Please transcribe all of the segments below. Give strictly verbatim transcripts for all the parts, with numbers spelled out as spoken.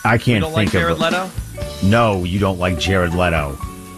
I can't you don't think like Jared of Leto? No, you don't like Jared Leto.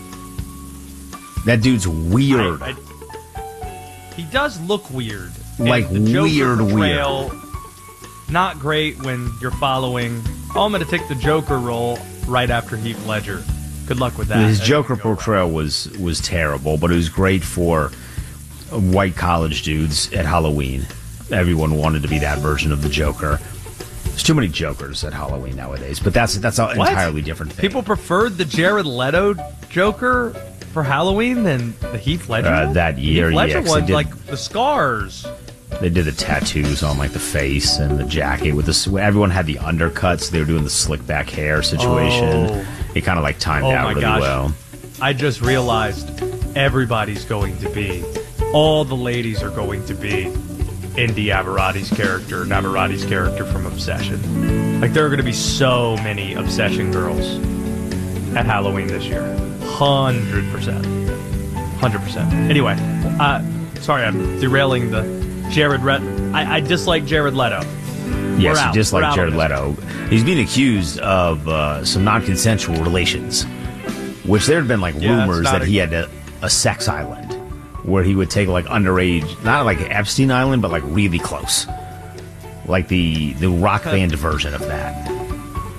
That dude's weird. I, I, he does look weird. Like and the Joker weird, portrayal, weird. Not great when you're following. Oh, I'm going to take the Joker role right after Heath Ledger. Good luck with that. His Joker portrayal was was terrible, but it was great for white college dudes at Halloween. Everyone wanted to be that version of the Joker. There's too many Jokers at Halloween nowadays, but that's that's an What? entirely different thing. People preferred the Jared Leto Joker for Halloween than the Heath Ledger Uh, one? that year, Heath Ledger yeah, 'cause they one, did- like the scars. They did the tattoos on like the face and the jacket with the. Everyone had the undercuts. They were doing the slick back hair situation. Oh. It kind of like timed Oh out my really gosh. well. I just realized everybody's going to be, all the ladies are going to be Indy Averati's character, Navarati's character from Obsession. Like, there are going to be so many Obsession girls at Halloween this year. one hundred percent. one hundred percent. Anyway, uh, sorry, I'm derailing the Jared Leto. I, I dislike Jared Leto. Yes, We're out. just We're like out Jared on this. Leto. He's being accused of uh, some non-consensual relations, which there had been like Yeah, rumors it's not that a- he had a, a sex island where he would take like underage, not like Epstein Island, but like really close, like the the rock band version of that.